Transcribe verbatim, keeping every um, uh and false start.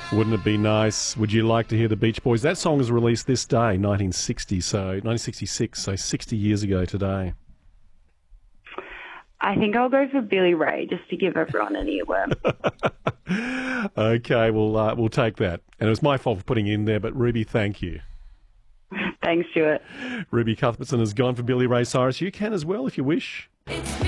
Wouldn't it be nice? Would you like to hear the Beach Boys? That song was released this day, nineteen sixty, so nineteen sixty-six, so sixty years ago today. I think I'll go for Billy Ray just to give everyone an earworm. Okay, well, uh, we'll take that. And it was my fault for putting it in there, but Ruby, thank you. Thanks, Stuart. Ruby Cuthbertson has gone for Billy Ray Cyrus. You can as well if you wish.